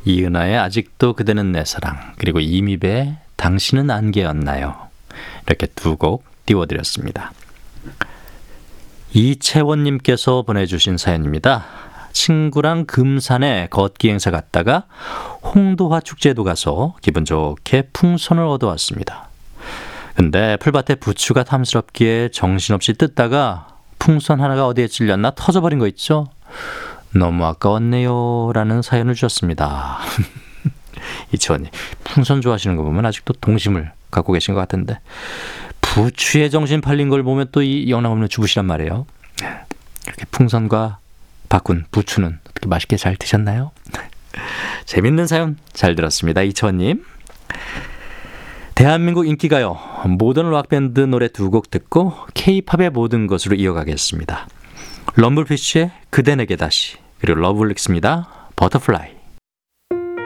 이은하의 아직도 그대는 내 사랑, 그리고 이미배의 당신은 안개였나요? 이렇게 두 곡 띄워드렸습니다. 이채원님께서 보내주신 사연입니다. 친구랑 금산에 걷기 행사 갔다가 홍도화 축제도 가서 기분 좋게 풍선을 얻어왔습니다. 근데 풀밭에 부추가 탐스럽기에 정신없이 뜯다가 풍선 하나가 어디에 찔렸나 터져버린 거 있죠? 너무 아까웠네요 라는 사연을 주셨습니다. 이채원님, 풍선 좋아하시는 거 보면 아직도 동심을 갖고 계신 것 같은데 부추에 정신 팔린 걸 보면 또 이 영락없는 주부시란 말이에요. 이렇게 풍선과 바꾼 부추는 어떻게 맛있게 잘 드셨나요? 재밌는 사연 잘 들었습니다. 이채원님. 대한민국 인기가요 모던 락밴드 노래 두 곡 듣고 K-팝의 모든 것으로 이어가겠습니다. 럼블피쉬의 그대 내게 다시, 그리고 러블릭스입니다. 버터플라이.